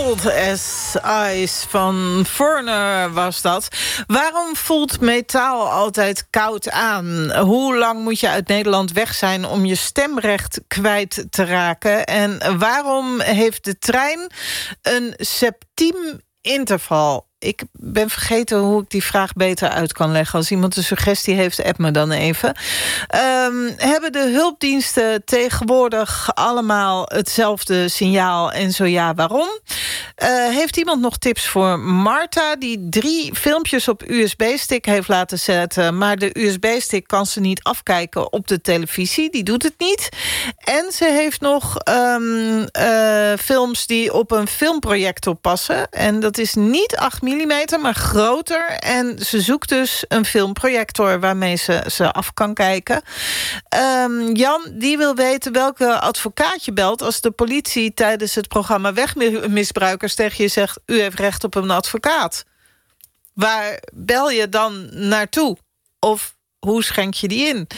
Cold as Ice van Foreigner was dat. Waarom voelt metaal altijd koud aan? Hoe lang moet je uit Nederland weg zijn om je stemrecht kwijt te raken? En waarom heeft de trein een septiem interval? Ik ben vergeten hoe ik die vraag beter uit kan leggen. Als iemand een suggestie heeft, app me dan even. Hebben de hulpdiensten tegenwoordig allemaal hetzelfde signaal? En zo ja, waarom? Heeft iemand nog tips voor Marta, die 3 filmpjes op USB-stick heeft laten zetten, maar de USB-stick kan ze niet afkijken op de televisie. Die doet het niet. En ze heeft nog films die op een filmprojector passen. En dat is niet 8 mm, maar groter. En ze zoekt dus een filmprojector waarmee ze af kan kijken. Jan, die wil weten welke advocaat je belt als de politie tijdens het programma Wegmisbruikers tegen je zegt: u heeft recht op een advocaat. Waar bel je dan naartoe? Of hoe schenk je die in?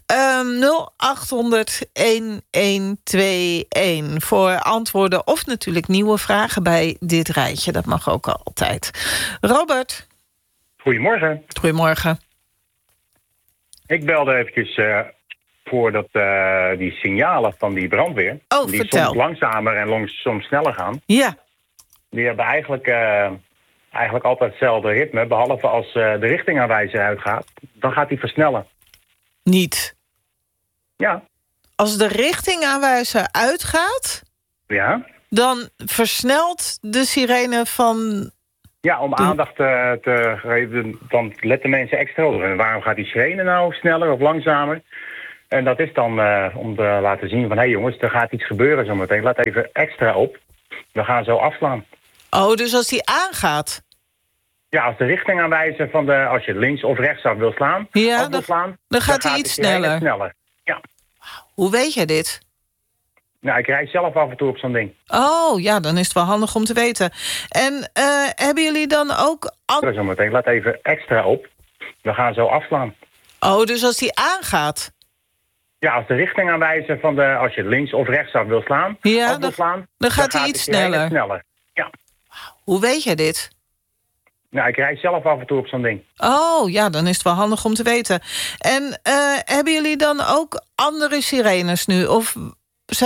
0800-1121 voor antwoorden of natuurlijk nieuwe vragen bij dit rijtje. Dat mag ook altijd. Robert. Goedemorgen. Goedemorgen. Ik belde eventjes voordat die signalen van die brandweer, die vertel. soms langzamer en soms sneller gaan, Ja. die hebben eigenlijk altijd hetzelfde ritme, behalve als de richtingaanwijzer uitgaat, dan gaat die versnellen. Niet. Ja. Als de richtingaanwijzer uitgaat, Ja. dan versnelt de sirene van... Ja, om aandacht te geven, dan letten mensen extra op. En waarom gaat die sirene nou sneller of langzamer? En dat is dan om te laten zien van, hé jongens, er gaat iets gebeuren zometeen. Let even extra op. We gaan zo afslaan. Oh, dus als die aangaat? Ja, als de richtingaanwijzer van als je links of rechtsaf wil slaan, Ja, dan gaat hij iets sneller. Ja. Hoe weet jij dit? Nou, ik rijd zelf af en toe op zo'n ding. Oh, ja, dan is het wel handig om te weten. En hebben jullie dan ook... Zometeen, let even extra op. We gaan zo afslaan. Oh, dus als die aangaat? Ja, als de richtingaanwijzer van als je links of rechtsaf wil slaan, ja, dan gaat hij iets sneller. Ja. Hoe weet jij dit? Nou, ik rijd zelf af en toe op zo'n ding. Oh, ja, dan is het wel handig om te weten. En hebben jullie dan ook andere sirenes nu? Of